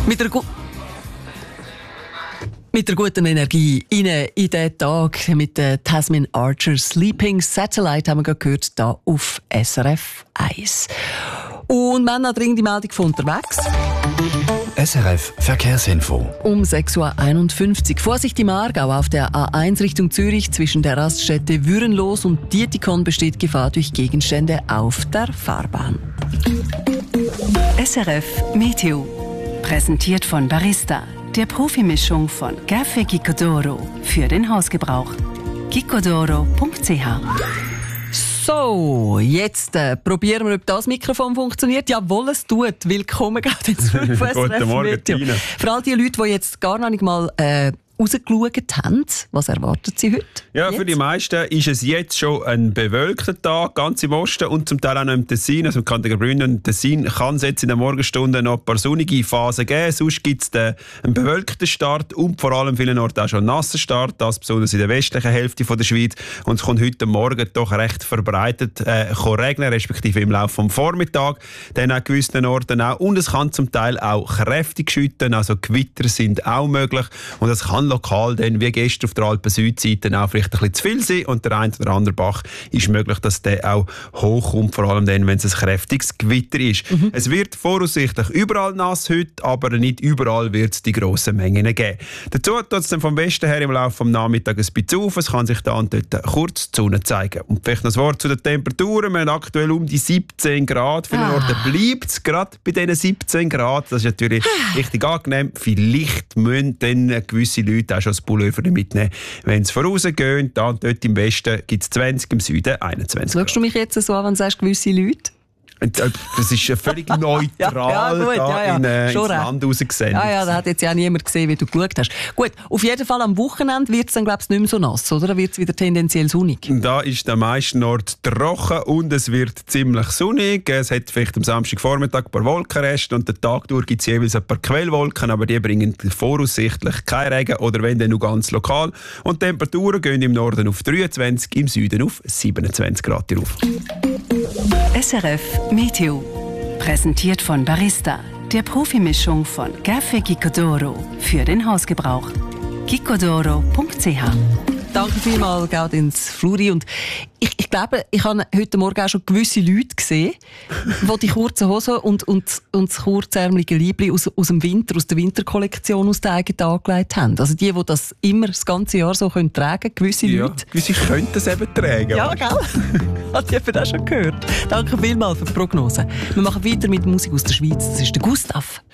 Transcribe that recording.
Mit der guten Energie in diesen Tag mit der Tasmin Archer Sleeping Satellite haben wir gerade gehört, hier auf SRF 1. Und wir haben noch dringend die Meldung von unterwegs. SRF Verkehrsinfo. Um 6.51 Uhr. Vorsicht im Aargau auf der A1 Richtung Zürich zwischen der Raststätte Würenlos und Dietikon besteht Gefahr durch Gegenstände auf der Fahrbahn. SRF Meteo. Präsentiert von Barista, der Profimischung von Café Gicodoro für den Hausgebrauch. gicodoro.ch. So, jetzt probieren wir, ob das Mikrofon funktioniert. Jawohl, es tut. Willkommen gerade ins Guten Morgen, Tina. Für all die Leute, die jetzt gar noch nicht mal rausgeschaut haben, was erwarten Sie heute? Ja, jetzt? Für die meisten ist es jetzt schon ein bewölkter Tag, ganz im Osten und zum Teil auch noch im Tessin. Also im Kanton Graubünden und Tessin kann es jetzt in den Morgenstunden noch ein paar sonnige Phasen geben. Sonst gibt es einen bewölkten Start und vor allem vielen Orten auch schon einen nassen Start, das besonders in der westlichen Hälfte der Schweiz. Und es kommt heute Morgen doch recht verbreitet regnen, respektive im Laufe des Vormittags. Dann an gewissen Orten auch. Und es kann zum Teil auch kräftig schütten, also Gewitter sind auch möglich. Und es kann lokal dann, wie gestern auf der Alpen-Südseite, auch vielleicht ein bisschen zu viel sein. Und der eine oder andere Bach ist möglich, dass der auch hochkommt, vor allem dann, wenn es ein kräftiges Gewitter ist. Es wird voraussichtlich überall nass heute, aber nicht überall wird es die grossen Mengen geben. Dazu tut es dann vom Westen her im Laufe des Nachmittags ein bisschen auf. Es kann sich da und dort kurz die Sonne zeigen. Und vielleicht noch ein Wort zu den Temperaturen. Wir haben aktuell um die 17 Grad. Vielen Orten bleibt es gerade bei diesen 17 Grad. Das ist natürlich richtig angenehm. Vielleicht müssen dann gewisse Leute auch schon das Pullover mitnehmen, wenn es vorausgehen. Da und dort im Westen gibt es 20, im Süden 21 Grad. Schaust du mich jetzt so an, wenn du sagst, gewisse Leute? Das ist völlig neutral ins Land rausgesendet. Ja, da hat jetzt ja niemand gesehen, wie du geschaut hast. Gut, auf jeden Fall am Wochenende wird es dann, glaube ich, nicht mehr so nass, oder? Da wird es wieder tendenziell sonnig. Da ist der meisten Ort trocken und es wird ziemlich sonnig. Es hat vielleicht am Samstagvormittag ein paar Wolkenreste und den Tag durch gibt es jeweils ein paar Quellwolken, aber die bringen voraussichtlich keinen Regen oder wenn dann nur ganz lokal. Und die Temperaturen gehen im Norden auf 23, im Süden auf 27 Grad rauf. SRF Meteo. Präsentiert von Barista, der Profimischung von Café Gicodoro für den Hausgebrauch. gicodoro.ch. Danke vielmals, Gaudens Fluri. Und ich glaube, ich habe heute Morgen auch schon gewisse Leute gesehen, die die kurzen Hosen und das kurzärmelige Liebli aus dem Winter, aus der Winterkollektion aus der eigenen angelegt haben. Also die das immer das ganze Jahr so tragen können, gewisse Leute. Gewisse könnten es eben tragen. Ja, gell? Hat jemand auch schon gehört. Danke vielmals für die Prognose. Wir machen weiter mit Musik aus der Schweiz. Das ist der Gustav.